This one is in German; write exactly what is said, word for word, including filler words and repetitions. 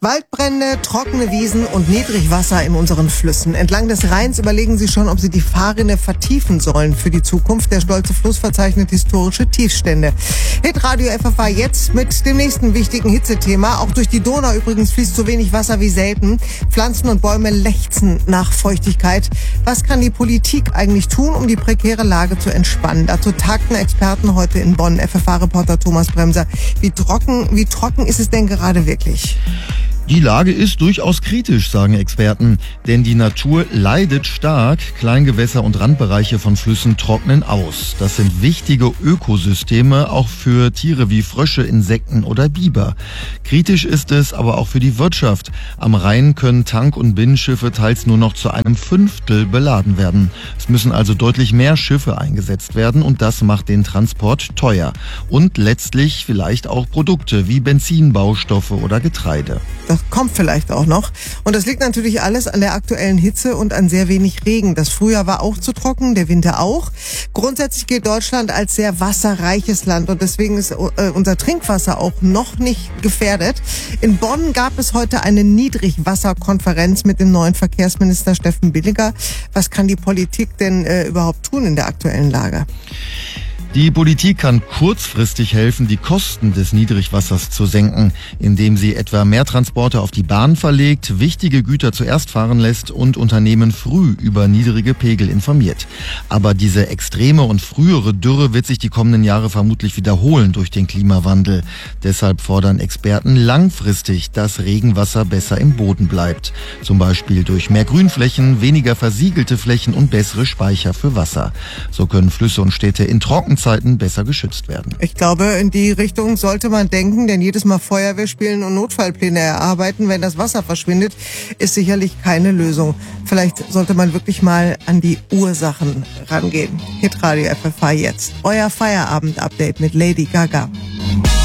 Waldbrände, trockene Wiesen und Niedrigwasser in unseren Flüssen. Entlang des Rheins überlegen sie schon, ob sie die Fahrrinne vertiefen sollen für die Zukunft. Der stolze Fluss verzeichnet historische Tiefstände. Hitradio F F A jetzt mit dem nächsten wichtigen Hitzethema. Auch durch die Donau übrigens fließt so wenig Wasser wie selten. Pflanzen und Bäume lechzen nach Feuchtigkeit. Was kann die Politik eigentlich tun, um die prekäre Lage zu entspannen? Dazu tagten Experten heute in Bonn. F F A-Reporter Thomas Bremser. Wie trocken, wie trocken ist es denn gerade wirklich? Die Lage ist durchaus kritisch, sagen Experten, denn die Natur leidet stark. Kleingewässer und Randbereiche von Flüssen trocknen aus. Das sind wichtige Ökosysteme, auch für Tiere wie Frösche, Insekten oder Biber. Kritisch ist es aber auch für die Wirtschaft. Am Rhein können Tank- und Binnenschiffe teils nur noch zu einem Fünftel beladen werden. Es müssen also deutlich mehr Schiffe eingesetzt werden und das macht den Transport teuer. Und letztlich vielleicht auch Produkte wie Benzinbaustoffe oder Getreide. Das kommt vielleicht auch noch. Und das liegt natürlich alles an der aktuellen Hitze und an sehr wenig Regen. Das Frühjahr war auch zu trocken, der Winter auch. Grundsätzlich gilt Deutschland als sehr wasserreiches Land und deswegen ist äh, unser Trinkwasser auch noch nicht gefährdet. In Bonn gab es heute eine Niedrigwasserkonferenz mit dem neuen Verkehrsminister Steffen Billiger. Was kann die Politik denn äh, überhaupt tun in der aktuellen Lage? Die Politik kann kurzfristig helfen, die Kosten des Niedrigwassers zu senken, indem sie etwa mehr Transporte auf die Bahn verlegt, wichtige Güter zuerst fahren lässt und Unternehmen früh über niedrige Pegel informiert. Aber diese extreme und frühere Dürre wird sich die kommenden Jahre vermutlich wiederholen durch den Klimawandel. Deshalb fordern Experten langfristig, dass Regenwasser besser im Boden bleibt. Zum Beispiel durch mehr Grünflächen, weniger versiegelte Flächen und bessere Speicher für Wasser. So können Flüsse und Städte in Trockenzeiten besser geschützt werden. Ich glaube, in die Richtung sollte man denken, denn jedes Mal Feuerwehr spielen und Notfallpläne erarbeiten, wenn das Wasser verschwindet, ist sicherlich keine Lösung. Vielleicht sollte man wirklich mal an die Ursachen rangehen. Hitradio F F A jetzt. Euer Feierabend-Update mit Lady Gaga.